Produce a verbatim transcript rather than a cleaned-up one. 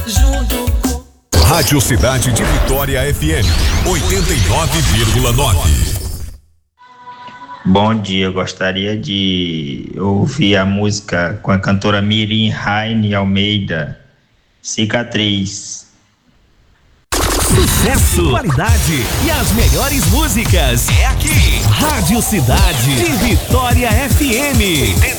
junto com Rádio Cidade de Vitória F M, oitenta e nove vírgula nove. Bom dia, eu gostaria de ouvir a música com a cantora Mirim Raine Almeida, Cicatriz. Sucesso, qualidade e as melhores músicas é aqui. Rádio Cidade de Vitória F M.